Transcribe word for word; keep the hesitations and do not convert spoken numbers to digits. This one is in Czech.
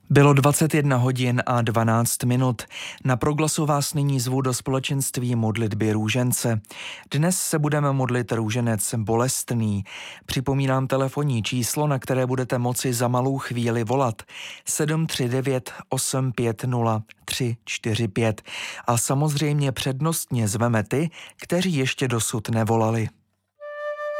Bylo dvacet jedna hodin a dvanáct minut. Na Proglasu vás nyní zvu do společenství modlitby růžence. Dnes se budeme modlit růženec bolestný. Připomínám telefonní číslo, na které budete moci za malou chvíli volat. sedm tři devět osm pět nula tři čtyři pět. A samozřejmě přednostně zveme ty, kteří ještě dosud nevolali.